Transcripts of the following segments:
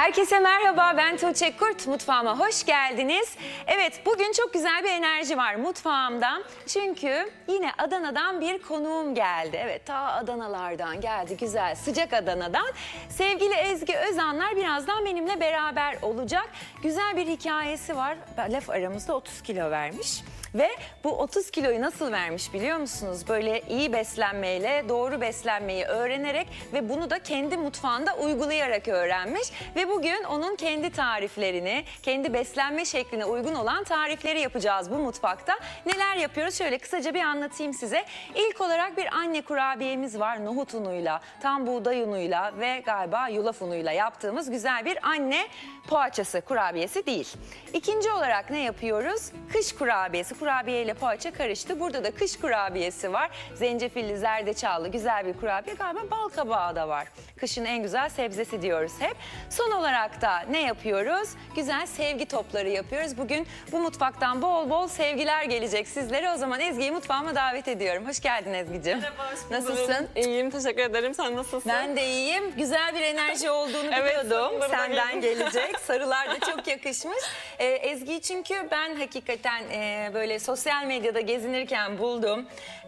Herkese merhaba, ben Tuğçe Kurt. Mutfağıma hoş geldiniz. Evet, bugün çok güzel bir enerji var mutfağımda. Çünkü yine Adana'dan bir konuğum geldi. Evet, ta Adanalardan geldi, güzel, sıcak Adana'dan. Sevgili Ezgi Özanlar birazdan benimle beraber olacak. Güzel bir hikayesi var. Laf aramızda 30 kilo vermiş. Ve bu 30 kiloyu nasıl vermiş biliyor musunuz? Böyle iyi beslenmeyle, doğru beslenmeyi öğrenerek ve bunu da kendi mutfağında uygulayarak öğrenmiş. Ve bugün onun kendi tariflerini, kendi beslenme şekline uygun olan tarifleri yapacağız bu mutfakta. Neler yapıyoruz? Şöyle kısaca bir anlatayım size. İlk olarak bir anne kurabiyemiz var. Nohut unuyla, tam buğday unuyla ve galiba yulaf unuyla yaptığımız güzel bir anne poğaçası, kurabiyesi değil. İkinci olarak ne yapıyoruz? Kış kurabiyesi. Kurabiye ile poğaça karıştı. Burada da kış kurabiyesi var. Zencefilli, zerdeçallı güzel bir kurabiye. Galiba bal kabağı da var. Kışın en güzel sebzesi diyoruz hep. Son olarak da ne yapıyoruz? Güzel sevgi topları yapıyoruz. Bugün bu mutfaktan bol bol sevgiler gelecek sizlere. O zaman Ezgi'yi mutfağıma davet ediyorum. Hoş geldin Ezgi'cim. Merhaba, hoş bulduk. Nasılsın? İyiyim, teşekkür ederim. Sen nasılsın? Ben de iyiyim. Güzel bir enerji olduğunu biliyordum. Senden gelecek. Sarılar da çok yakışmış. Ezgi'yi çünkü ben hakikaten böyle sosyal medyada gezinirken buldum.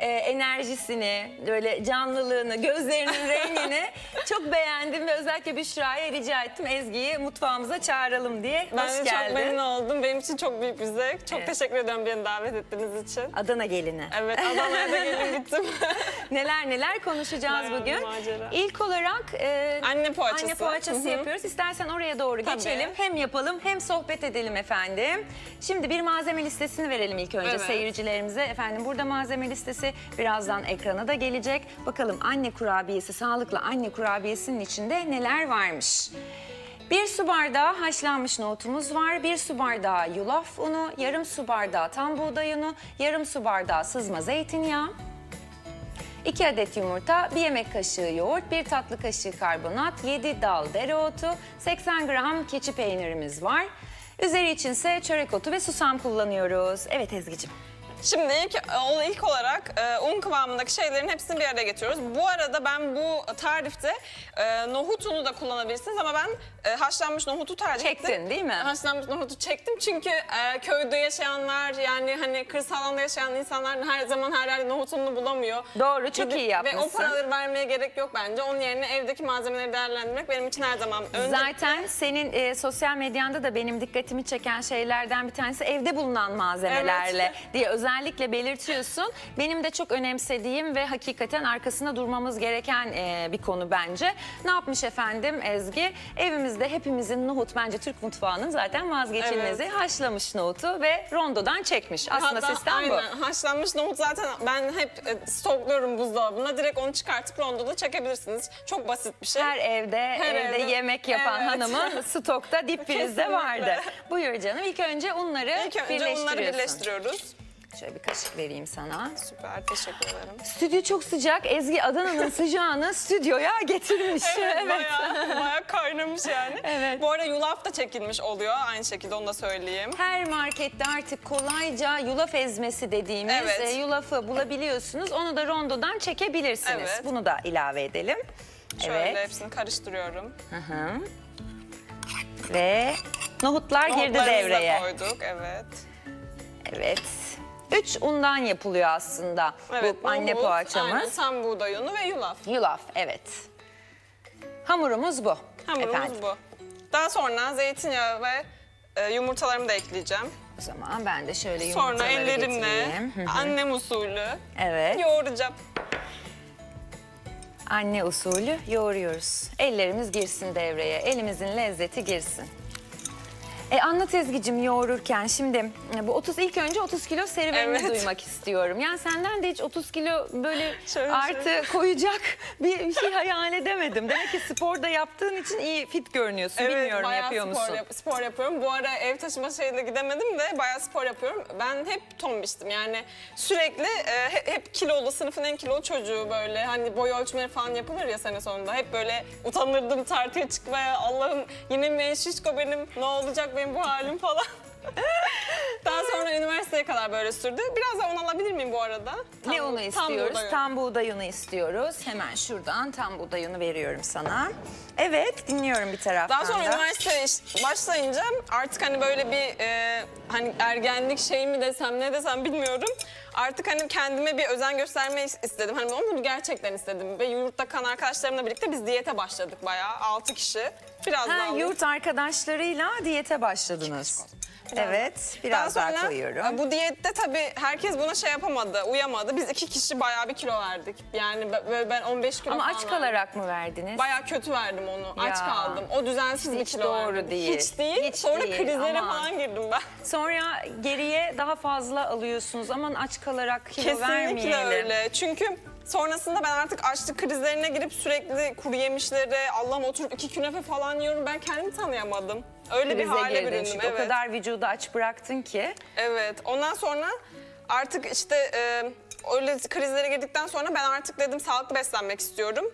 Enerjisini, böyle canlılığını, gözlerinin rengini çok beğendim ve özellikle Büşra'ya rica ettim Ezgi'yi mutfağımıza çağıralım diye. Ben Hoş de geldin. çok memnun oldum. Benim için çok büyük bir zevk. Çok Evet. teşekkür ediyorum beni davet ettiğiniz için. Adana gelini. Evet, Adana'ya da gelin gittim. Neler konuşacağız Bayağı bir bugün. macera. İlk olarak Anne poğaçası. Anne poğaçası Hı hı. yapıyoruz. İstersen oraya doğru Tabii. geçelim. Hem yapalım hem sohbet edelim efendim. Şimdi bir malzeme listesini verelim ilk önce Evet. seyircilerimize. Efendim burada malzeme listesi birazdan ekrana da gelecek. Bakalım anne kurabiyesi, sağlıklı anne kurabiyesinin içinde neler varmış. 1 su bardağı haşlanmış nohutumuz var. 1 su bardağı yulaf unu, yarım su bardağı tam buğday unu, yarım su bardağı sızma zeytinyağı. 2 adet yumurta, 1 yemek kaşığı yoğurt, 1 tatlı kaşığı karbonat, 7 dal dereotu, 80 gram keçi peynirimiz var. Üzeri içinse çörek otu ve susam kullanıyoruz. Evet Ezgi'ciğim. Şimdi ilk olarak un kıvamındaki şeylerin hepsini bir araya getiriyoruz. Bu arada ben bu tarifte nohut unu da kullanabilirsiniz ama ben haşlanmış nohutu tercih ettim. Çektin değil mi? Haşlanmış nohutu çektim çünkü köyde yaşayanlar, yani hani kırsal alanda yaşayan insanlar her zaman her yerde nohut ununu bulamıyor. Doğru, çok iyi yapmışsın. Ve o paraları vermeye gerek yok bence. Onun yerine evdeki malzemeleri değerlendirmek benim için her zaman öncelikli. Zaten senin sosyal medyanda da benim dikkatimi çeken şeylerden bir tanesi evde bulunan malzemelerle diye özellikle belirtiyorsun. Benim de çok önemsediğim ve hakikaten arkasında durmamız gereken bir konu bence. Ne yapmış efendim Ezgi? Evimizde hepimizin nohut, bence Türk mutfağının zaten vazgeçilmezi. Evet. Haşlamış nohutu ve rondodan çekmiş. Aslında Hatta sistem bu. aynen, haşlanmış nohut zaten ben hep stokluyorum buzdolabına. Direkt onu çıkartıp rondoda çekebilirsiniz. Çok basit bir şey. Her evde evde. yemek yapan Evet. hanımın stokta dip frizde Kesinlikle. vardır. Buyur canım. İlk önce unları İlk önce bunları birleştiriyoruz. Şöyle bir kaşık vereyim sana. Süper, teşekkür ederim. Stüdyo çok sıcak. Ezgi Adana'nın sıcağını stüdyoya getirmiş. Evet, bayağı kaynamış yani. Evet. Bu arada yulaf da çekilmiş oluyor. Aynı şekilde onu da söyleyeyim. Her markette artık kolayca yulaf ezmesi dediğimiz Evet. Yulafı bulabiliyorsunuz. Onu da rondodan çekebilirsiniz. Evet. Bunu da ilave edelim. Şöyle Evet. hepsini karıştırıyorum. Hı. Ve nohutlar girdi Nohutlarımızı da devreye. koyduk, evet. Evet. 3 undan yapılıyor aslında Evet, bu anne nohut, poğaçamız. aynen, tam buğday unu ve yulaf. Yulaf, evet. Hamurumuz bu. Hamurumuz efendim. bu. Daha sonra zeytinyağı ve yumurtalarımı da ekleyeceğim. O zaman ben de şöyle Sonra yumurtaları ellerimle getireyim. Hı hı. annem usulü Evet. yoğuracağım. Anne usulü yoğuruyoruz. Ellerimiz girsin devreye. Elimizin lezzeti girsin. Anlat Ezgi'cim yoğururken şimdi bu ilk önce 30 kilo serüvenini Evet. duymak istiyorum. Yani senden de hiç 30 kilo böyle Şöyle artı koyacak bir şey hayal edemedim. Demek ki sporda yaptığın için iyi fit görünüyorsun. Bilmiyorum bayağı yapıyor musun? spor yapıyorum. Bu ara ev taşıma şeyine gidemedim de bayağı spor yapıyorum. Ben hep tombiştim yani sürekli hep kilolu, sınıfın en kilolu çocuğu böyle. Hani boy ölçmeleri falan yapılır ya sene sonunda. Hep böyle utanırdım tartıya çıkmaya. Allah'ım yine mi şişko benim, ne olacak benim bu halim falan. Daha sonra üniversiteye kadar böyle sürdü. Biraz da un alabilir miyim bu arada? Ne unu istiyoruz? buğday unu. Tam buğday unu istiyoruz. Hemen şuradan tam buğday unu veriyorum sana. Evet, dinliyorum bir taraftan Daha sonra da. üniversiteye başlayınca artık hani böyle bir hani ergenlik şey mi desem ne desem bilmiyorum. Artık hani kendime bir özen göstermeyi istedim. Hani onu gerçekten istedim. Ve yurtta kalan arkadaşlarımla birlikte biz diyete başladık bayağı. 6 kişi. Biraz daha Yurt arkadaşlarıyla diyete başladınız. Evet, biraz daha koyuyorum. Bu diyette tabii herkes buna şey yapamadı, uyamadı. Biz 2 kişi bayağı bir kilo verdik. Yani ben 15 kilo Ama falan aç verdim. kalarak mı verdiniz? Bayağı kötü verdim onu. Aç Ya. kaldım. O düzensiz bir Hiç kilo doğru verdim. değil. Hiç değil. Hiç Sonra değil, krizlere aman. falan girdim ben. Sonra geriye daha fazla alıyorsunuz. Aman aç kalarak kilo Kesinlikle vermeyelim. öyle. Çünkü sonrasında ben artık açlık krizlerine girip sürekli kuru yemişlere, Allah'ım oturup 2 künefe falan yiyorum. Ben kendimi tanıyamadım. Öyle bir Krize hale girdin büründüm. çünkü o kadar vücudu aç bıraktın ki. Evet. Ondan sonra artık işte öyle krizlere girdikten sonra ben artık dedim sağlıklı beslenmek istiyorum.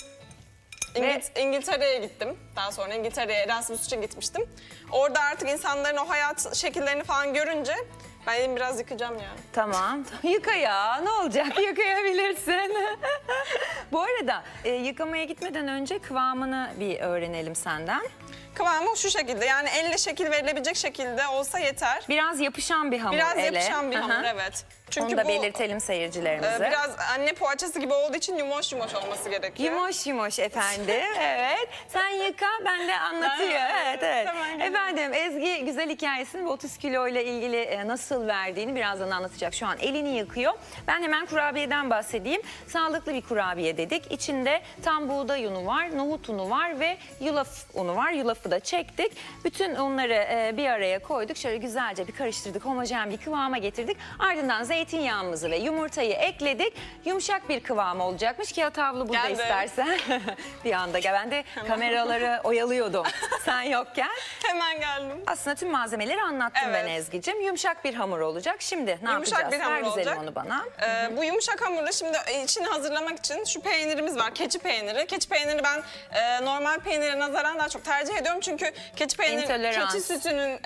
İngiltere'ye gittim. Daha sonra İngiltere'ye Erasmus için gitmiştim. Orada artık insanların o hayat şekillerini falan görünce ben elimi biraz yıkayacağım ya. Tamam. Yıka ya. Ne olacak? Yıkayabilirsin. Bu arada yıkamaya gitmeden önce kıvamını bir öğrenelim senden. Kıvamı şu şekilde, yani elle şekil verilebilecek şekilde olsa yeter. Biraz yapışan bir hamur Biraz ele. yapışan bir hamur, Aha. evet. Çünkü Onu da bu belirtelim seyircilerimize. biraz anne poğaçası gibi olduğu için yumuş yumuş olması gerekiyor. Yumuş yumuş efendim. Evet. Sen yıka, ben de anlatıyor. Evet, evet. Tamam. Efendim Ezgi güzel hikayesini ve 30 kilo ile ilgili nasıl verdiğini birazdan anlatacak. Şu an elini yıkıyor. Ben hemen kurabiyeden bahsedeyim. Sağlıklı bir kurabiye dedik. İçinde tam buğday unu var, nohut unu var ve yulaf unu var. Yulafı da çektik. Bütün onları bir araya koyduk. Şöyle güzelce bir karıştırdık. Homojen bir kıvama getirdik. Ardından zeytinyağımızı ve yumurtayı ekledik. Yumuşak bir kıvam olacakmış ki havlu burada Geldim. istersen. Bir anda gel. Ben de kameraları oyalıyordum sen yokken. Hemen geldim. Aslında tüm malzemeleri anlattım ben Evet. Ezgi'cim. Yumuşak bir hamur olacak. Şimdi ne Yumuşak yapacağız? bir hamur Ver güzelim olacak. onu bana. Bu yumuşak hamurla şimdi içini hazırlamak için şu peynirimiz var, keçi peyniri. Keçi peyniri ben normal peynire nazaran daha çok tercih ediyorum çünkü keçi peyniri, İntolerans. keçi sütünün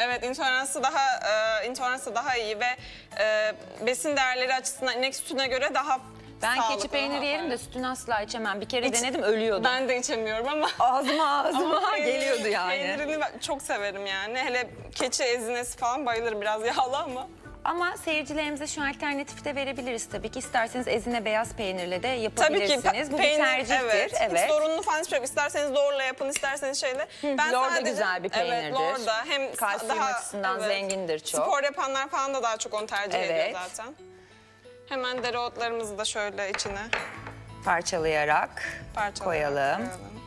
intoleransı daha iyi ve besin değerleri açısından inek sütüne göre daha Ben sağlıklı. keçi peyniri yerim de sütünü asla içemem. Bir kere denedim ölüyordum. Ben de içemiyorum ama. Ağzıma Ama geliyordu yani. Peynirini ben çok severim yani. Hele keçi ezinesi falan bayılırım, biraz yağlı ama. Ama seyircilerimize şu alternatifi de verebiliriz tabii ki. İsterseniz ezine beyaz peynirle de Tabii ki yapabilirsiniz. Bu bir tercihtir. evet. Evet. Hiç zorunlu falan hiçbir şey yok. İsterseniz doğrla yapın, isterseniz şeyle. Lor da güzel bir peynirdir. Evet, lor da hem Kalsiyum açısından zengindir çok. Spor yapanlar falan da daha çok onu tercih Evet. ediyor zaten. Hemen dereotlarımızı da şöyle içine Parçalayarak koyalım.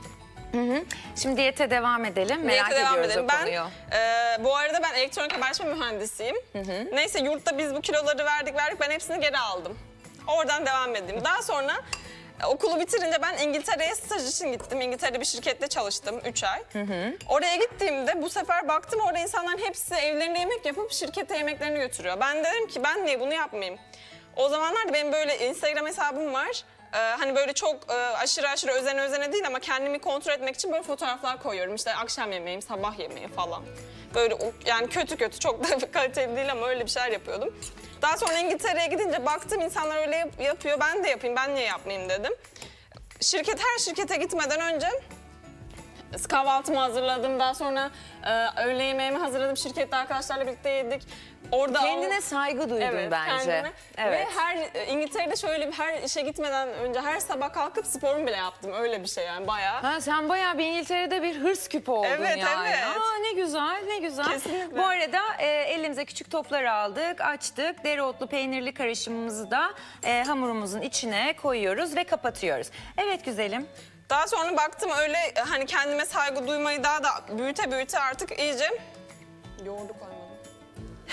Şimdi diyete devam edelim. Merak Diyete devam ediyoruz edelim. o konuyu. Bu arada ben elektronik haberleşme mühendisiyim. Neyse yurtta biz bu kiloları verdik. Ben hepsini geri aldım. Oradan devam edeyim. Daha sonra okulu bitirince ben İngiltere'ye staj için gittim. İngiltere'de bir şirkette çalıştım 3 ay. Oraya gittiğimde bu sefer baktım orada insanların hepsi evlerinde yemek yapıp şirkete yemeklerini götürüyor. Ben dedim ki ben niye bunu yapmayayım? O zamanlarda benim böyle Instagram hesabım var. Hani böyle çok aşırı özene değil ama kendimi kontrol etmek için böyle fotoğraflar koyuyorum. İşte akşam yemeğim, sabah yemeği falan. Böyle yani kötü çok da kaliteli değil ama öyle bir şeyler yapıyordum. Daha sonra İngiltere'ye gidince baktım insanlar öyle yapıyor, ben de yapayım, ben niye yapmayayım dedim. Her şirkete gitmeden önce kahvaltımı hazırladım. Daha sonra öğle yemeğimi hazırladım. Şirkette arkadaşlarla birlikte yedik. Orada Kendine saygı duydun bence. Kendime. Evet. Ve İngiltere'de şöyle her işe gitmeden önce her sabah kalkıp sporumu bile yaptım. Öyle bir şey yani bayağı. Ha, sen bayağı bir İngiltere'de bir hırs küpü oldun Evet, yani. evet. Aa, ne güzel, ne güzel. Kesinlikle. Bu arada elimize küçük toplar aldık, açtık. Dereotlu peynirli karışımımızı da hamurumuzun içine koyuyoruz ve kapatıyoruz. Evet güzelim. Daha sonra baktım öyle hani kendime saygı duymayı daha da büyüte artık iyice yoğurdu koymadım.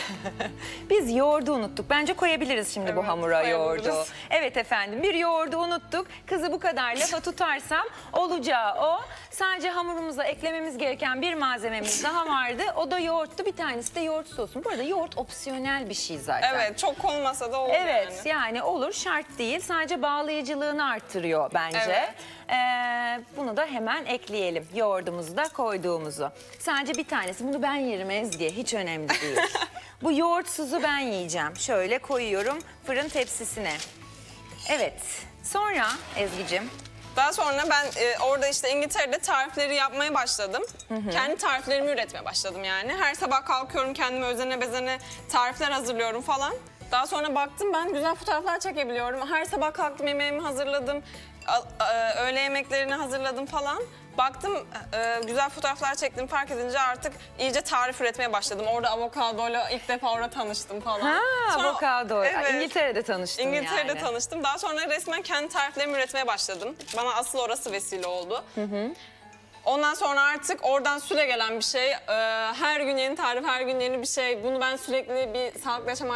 Biz yoğurdu unuttuk. Bence koyabiliriz şimdi bu Evet, hamura koyabiliriz. yoğurdu. Evet efendim, bir yoğurdu unuttuk. Kızı bu kadar lafa tutarsam olacağı o. Sadece hamurumuza eklememiz gereken bir malzememiz daha vardı. O da yoğurttu. Bir tanesi de yoğurt sosu. Bu arada yoğurt opsiyonel bir şey zaten. Evet, çok olmasa da olur Evet, yani. yani olur, şart değil. Sadece bağlayıcılığını arttırıyor bence. Evet. Bunu da hemen ekleyelim. Yoğurdumuzu da koyduğumuzu. Sadece bir tanesi. Bunu ben yerim Ezgi. Hiç önemli değil. Bu yoğurtsuzu ben yiyeceğim. Şöyle koyuyorum fırın tepsisine. Evet. Sonra Ezgi'cim. Daha sonra ben orada işte İngiltere'de tarifleri yapmaya başladım. Kendi tariflerimi üretmeye başladım yani. Her sabah kalkıyorum, kendime özene bezene tarifler hazırlıyorum falan. Daha sonra baktım ben güzel fotoğraflar çekebiliyorum. Her sabah kalktım, yemeğimi hazırladım. Öğle yemeklerini hazırladım falan. Baktım güzel fotoğraflar çektim, fark edince artık iyice tarif üretmeye başladım. Orada avokadoyla ilk defa orada tanıştım falan. Ha, Sonra- avokado. Evet. İngiltere'de tanıştın İngiltere'de yani. tanıştım. Daha sonra resmen kendi tariflerimi üretmeye başladım. Bana asıl orası vesile oldu. Ondan sonra artık oradan süre gelen bir şey. Her gün yeni tarif, her gün yeni bir şey. Bunu ben sürekli bir sağlıklı yaşam